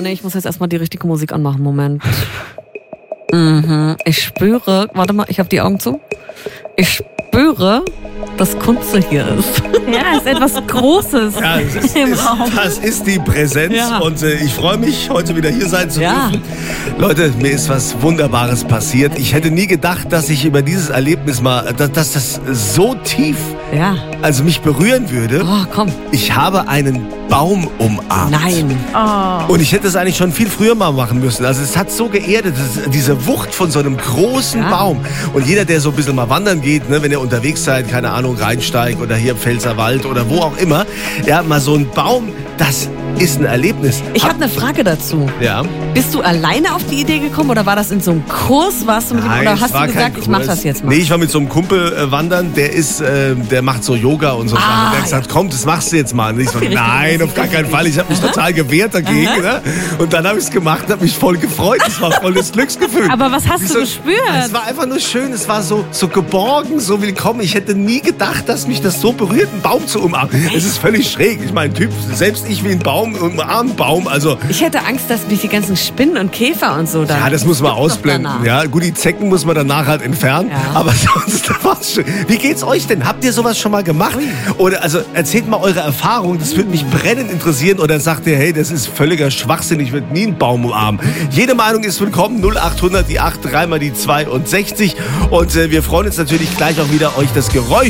nee, ich muss jetzt erstmal die richtige Musik anmachen. Moment. Ich spüre, warte mal, ich habe die Augen zu. Ich spüre, dass Kunze hier ist. Ja, ist etwas Großes im Raum. Das ist die Präsenz und ich freue mich, heute wieder hier sein zu dürfen. Leute, mir ist was Wunderbares passiert. Ich hätte nie gedacht, dass ich über dieses Erlebnis mal, dass das so tief also mich berühren würde. Oh, komm. Ich habe einen Baum umarmt. Nein. Oh. Und ich hätte es eigentlich schon viel früher mal machen müssen. Also es hat so geerdet, diese Wucht von so einem großen Baum. Und jeder, der so ein bisschen mal wandern geht, ne, wenn ihr unterwegs seid, keine Ahnung, Rheinsteig oder hier im Pfälzerwald oder wo auch immer, ja, mal so ein Baum, das ist ein Erlebnis. Ich habe eine Frage dazu. Ja. Bist du alleine auf die Idee gekommen oder war das in so einem Kurs? Warst du mit ihm oder hast du gesagt, ich mach das jetzt mal? Nee, ich war mit so einem Kumpel wandern, der macht so Yoga und so Sachen. Und der hat gesagt, komm, das machst du jetzt mal. Und ich so, nein, auf gar keinen Fall. Ich habe mich total gewehrt dagegen. Ne? Und dann habe ich es gemacht und habe mich voll gefreut. Das war voll das Glücksgefühl. Aber was hast du gespürt? Es war einfach nur schön. Es war so geborgen, so willkommen. Ich hätte nie gedacht, dass mich das so berührt, einen Baum zu umarmen. Es ist völlig schräg. Ich meine, Typ, selbst ich wie ein Baum, umarmen Baum. Also, ich hätte Angst, dass mich die ganzen Spinnen und Käfer und so dann... Ja, das muss man ausblenden. Ja, gut, die Zecken muss man danach halt entfernen. Ja. Aber sonst war es schön. Wie geht's euch denn? Habt ihr sowas schon mal gemacht? Oder also erzählt mal eure Erfahrung. Das würde mich brennend interessieren. Oder sagt ihr, hey, das ist völliger Schwachsinn. Ich würde nie einen Baum umarmen. Jede Meinung ist willkommen. 0800 die 8 3 mal die 62. Und wir freuen uns natürlich gleich auch wieder, euch das Geräusch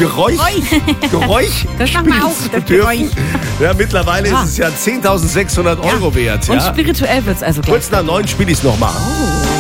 das machen wir auch, das Geräusch. Ja, mittlerweile ist es ja 10.600 Euro wert. Und spirituell wird's also gleich. Kurz nach 9 spiele ich es nochmal.